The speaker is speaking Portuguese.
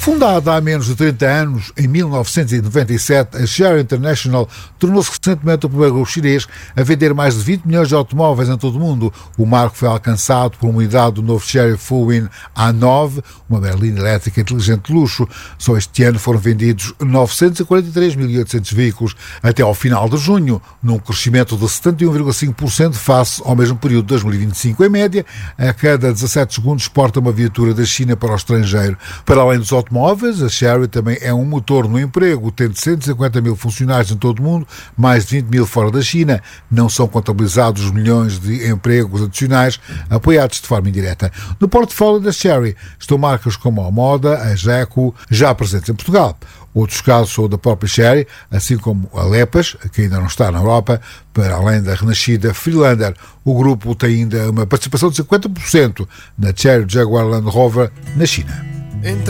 Fundada há menos de 30 anos, em 1997, a Chery International tornou-se recentemente o primeiro grupo chinês a vender mais de 20 milhões de automóveis em todo o mundo. O marco foi alcançado por uma unidade do novo Chery Fullwind A9, uma berlina elétrica inteligente de luxo. Só este ano foram vendidos 943.800 veículos até ao final de junho, num crescimento de 71,5% face ao mesmo período de 2025. Em média, a cada 17 segundos exporta uma viatura da China para o estrangeiro. Para além dos automóveis, a Chery também é um motor no emprego, tendo 150 mil funcionários em todo o mundo, mais de 20 mil fora da China. Não são contabilizados os milhões de empregos adicionais apoiados de forma indireta. No portfólio da Chery estão marcas como a Moda, a Jeco, já presentes em Portugal. Outros casos são da própria Chery, assim como a Lepas, que ainda não está na Europa, para além da renascida Freelander. O grupo tem ainda uma participação de 50% na Chery Jaguar Land Rover na China.